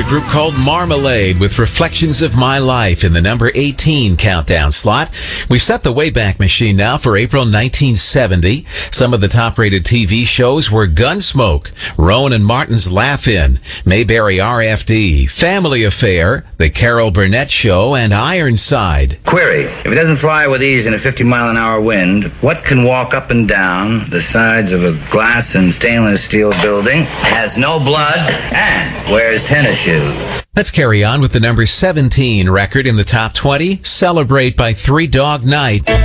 group called Marmalade with Reflections of My Life in the number 18 countdown slot. We've set the Wayback Machine now for April 1970. Some of the top-rated TV shows were Gunsmoke, Rowan and Martin's Laugh-In, Mayberry RFD, Family Affair, The Carol Burnett Show, and Ironside. Query: if it doesn't fly with ease in a 50-mile-an-hour wind, what can walk up and down the sides of a glass and stainless steel building, has no blood, and wears tennis shoes? Let's carry on with the number 17 record in the top 20, Celebrate by Three Dog Night.